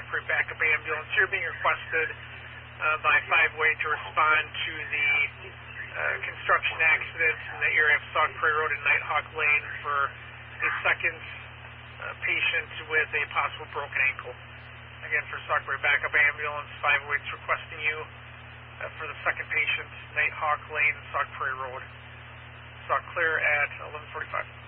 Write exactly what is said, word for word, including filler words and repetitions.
Prairie Backup Ambulance. You're being requested uh, by five-way to respond to the uh, construction accident in the area of Sauk Prairie Road and Nighthawk Lane for a second uh, patient with a possible broken ankle. Again, for Sauk Prairie Backup Ambulance, five-way is requesting you uh, for the second patient, Nighthawk Lane, Sauk Prairie Road. Sauk clear at eleven forty-five.